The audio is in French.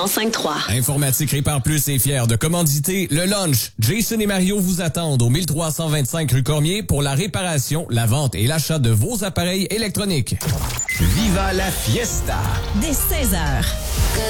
1053. Informatique Répare Plus est fier de commanditer le lunch. Jason et Mario vous attendent au 1325 rue Cormier pour la réparation, la vente et l'achat de vos appareils électroniques. Viva la fiesta! Dès 16h.